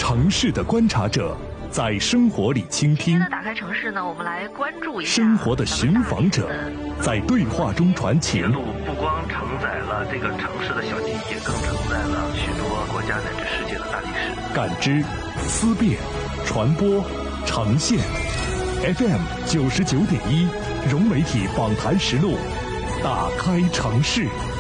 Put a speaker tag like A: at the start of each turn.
A: 城市的观察者，在生活里倾听。
B: 今天的打开城市呢，我们来关注一下
A: 生活的寻访者，在对话中传情。
C: 铁路不光承载了这个城市的小记忆，更承载了许多国家乃至世界的大历史。
A: 感知、思辨、传播、呈现。FM 99.1，融媒体访谈实录，打开城市。